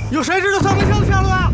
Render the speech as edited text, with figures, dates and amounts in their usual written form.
有谁知道三门桥的下落啊？